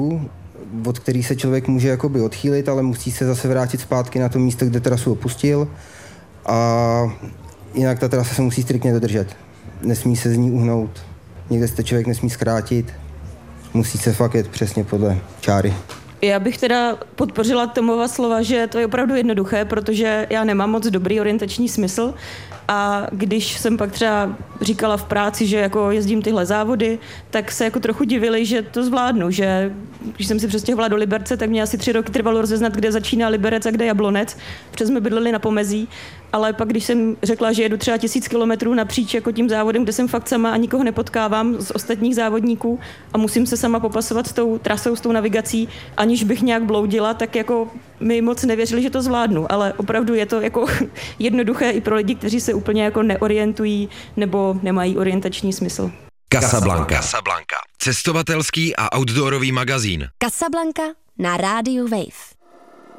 od který se člověk může jakoby odchýlit, ale musí se zase vrátit zpátky na to místo, kde trasu opustil. A jinak ta trasa se musí striktně dodržet. Nesmí se z ní uhnout, někde se člověk nesmí zkrátit, musí se fakt jet přesně podle čáry. Já bych teda podpořila Tomova slova, že to je opravdu jednoduché, protože já nemám moc dobrý orientační smysl a když jsem pak třeba říkala v práci, že jako jezdím tyhle závody, tak se jako trochu divili, že to zvládnu, že když jsem si přestěhovala do Liberce, tak mě asi 3 roky trvalo rozeznat, kde začíná Liberec a kde Jablonec, protože jsme bydleli na pomezí, ale pak když jsem řekla, že jedu třeba 1000 kilometrů napříč jako tím závodem, kde jsem fakt sama a nikoho nepotkávám z ostatních závodníků a musím se sama popasovat s tou trasou, s tou navigací, aniž bych nějak bloudila, tak jako mi moc nevěřili, že to zvládnu, ale opravdu je to jako jednoduché i pro lidi, kteří se úplně jako neorientují nebo nemají orientační smysl. Casablanca. Cestovatelský a outdoorový magazín. Casablanca na rádiu Wave.